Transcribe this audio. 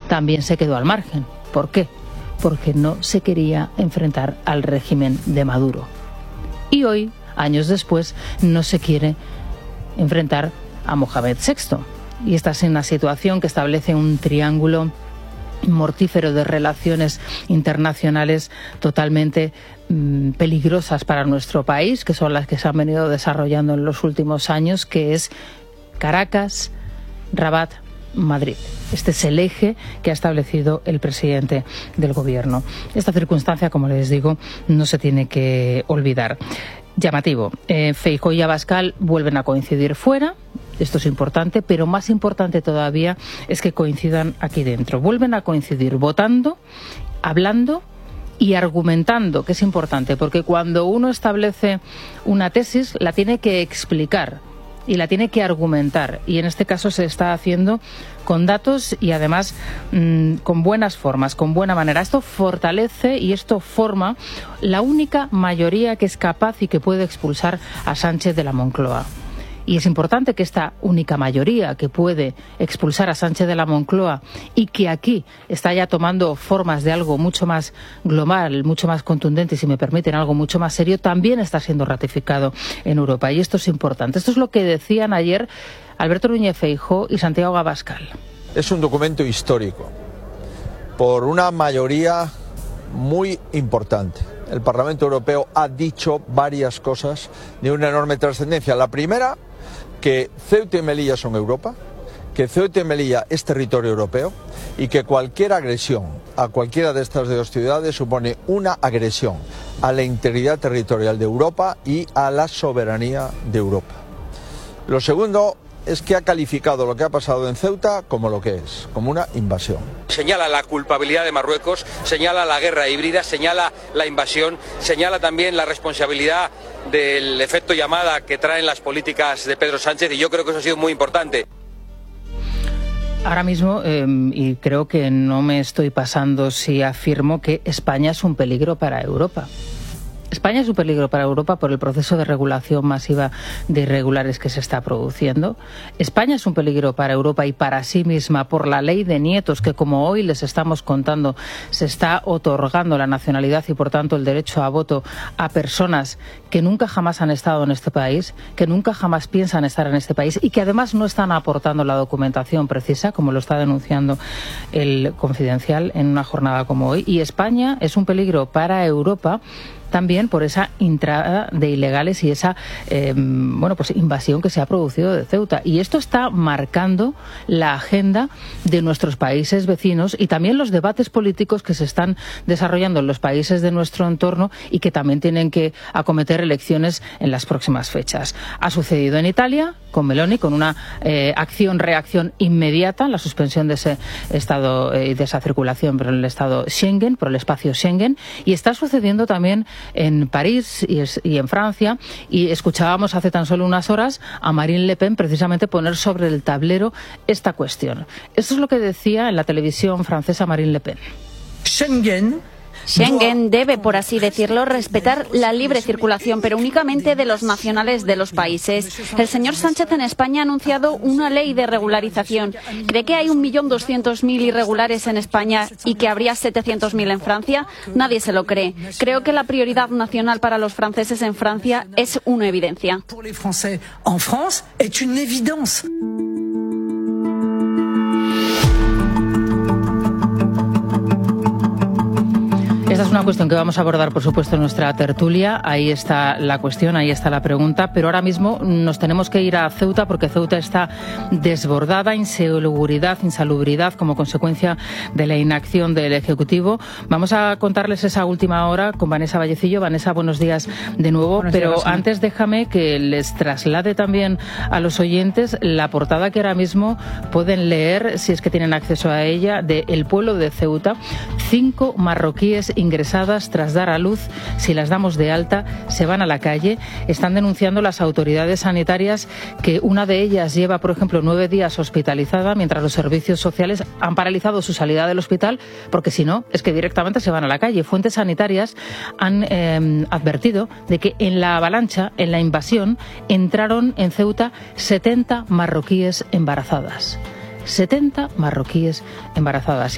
también se quedó al margen. ¿Por qué? Porque no se quería enfrentar al régimen de Maduro. Y hoy, años después, no se quiere enfrentar a Mohamed VI. Y esta es una situación que establece un triángulo mortífero de relaciones internacionales totalmente peligrosas para nuestro país, que son las que se han venido desarrollando en los últimos años, que es Caracas, Rabat, Madrid. Este es el eje que ha establecido el presidente del gobierno. Esta circunstancia, como les digo, no se tiene que olvidar. Llamativo. Feijóo y Abascal vuelven a coincidir fuera. Esto es importante, pero más importante todavía es que coincidan aquí dentro. Vuelven a coincidir votando, hablando y argumentando, que es importante, porque cuando uno establece una tesis la tiene que explicar y la tiene que argumentar, y en este caso se está haciendo con datos y además con buenas formas, con buena manera. Esto fortalece y esto forma la única mayoría que es capaz y que puede expulsar a Sánchez de la Moncloa. Y es importante que esta única mayoría que puede expulsar a Sánchez de la Moncloa y que aquí está ya tomando formas de algo mucho más global, mucho más contundente, y si me permiten, algo mucho más serio, también está siendo ratificado en Europa. Y esto es importante. Esto es lo que decían ayer Alberto Núñez Feijóo y Santiago Abascal. Es un documento histórico por una mayoría muy importante. El Parlamento Europeo ha dicho varias cosas de una enorme trascendencia. La primera, que Ceuta y Melilla son Europa, que Ceuta y Melilla es territorio europeo y que cualquier agresión a cualquiera de estas dos ciudades supone una agresión a la integridad territorial de Europa y a la soberanía de Europa. Lo segundo es que ha calificado lo que ha pasado en Ceuta como lo que es, como una invasión. Señala la culpabilidad de Marruecos, señala la guerra híbrida, señala la invasión, señala también la responsabilidad del efecto llamada que traen las políticas de Pedro Sánchez, y yo creo que eso ha sido muy importante. Ahora mismo, y creo que no me estoy pasando si afirmo que España es un peligro para Europa. España es un peligro para Europa por el proceso de regulación masiva de irregulares que se está produciendo. España es un peligro para Europa y para sí misma por la ley de nietos que, como hoy les estamos contando, se está otorgando la nacionalidad y, por tanto, el derecho a voto a personas que nunca jamás han estado en este país, que nunca jamás piensan estar en este país y que además no están aportando la documentación precisa, como lo está denunciando el Confidencial en una jornada como hoy. Y España es un peligro para Europa también por esa entrada de ilegales y esa invasión que se ha producido de Ceuta. Y esto está marcando la agenda de nuestros países vecinos y también los debates políticos que se están desarrollando en los países de nuestro entorno y que también tienen que acometer elecciones en las próximas fechas. Ha sucedido en Italia con Meloni, con una acción-reacción inmediata, la suspensión de ese estado y de esa circulación por el estado Schengen, por el espacio Schengen, y está sucediendo también en París y en Francia, y escuchábamos hace tan solo unas horas a Marine Le Pen precisamente poner sobre el tablero esta cuestión. Esto es lo que decía en la televisión francesa Marine Le Pen. Schengen debe, por así decirlo, respetar la libre circulación, pero únicamente de los nacionales de los países. El señor Sánchez en España ha anunciado una ley de regularización. ¿Cree que hay 1.200.000 irregulares en España y que habría 700.000 en Francia? Nadie se lo cree. Creo que la prioridad nacional para los franceses en Francia es una evidencia. Esta es una cuestión que vamos a abordar, por supuesto, en nuestra tertulia. Ahí está la cuestión, ahí está la pregunta. Pero ahora mismo nos tenemos que ir a Ceuta porque Ceuta está desbordada, insalubridad como consecuencia de la inacción del Ejecutivo. Vamos a contarles esa última hora con Vanessa Vallecillo. Vanessa, buenos días de nuevo. Pero antes déjame que les traslade también a los oyentes la portada que ahora mismo pueden leer, si es que tienen acceso a ella, de El Pueblo de Ceuta. 5 marroquíes ingresadas tras dar a luz. Si las damos de alta, se van a la calle. Están denunciando las autoridades sanitarias que una de ellas lleva, por ejemplo, 9 días hospitalizada, mientras los servicios sociales han paralizado su salida del hospital, porque si no, es que directamente se van a la calle. Fuentes sanitarias han advertido de que en la avalancha, en la invasión, entraron en Ceuta 70 marroquíes embarazadas. 70 marroquíes embarazadas.